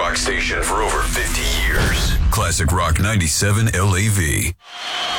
rock station for over 50 years. Classic Rock 97 LAV.